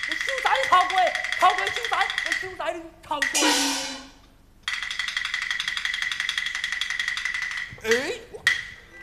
秀才你逃过，逃过秀才，秀才你逃过。哎。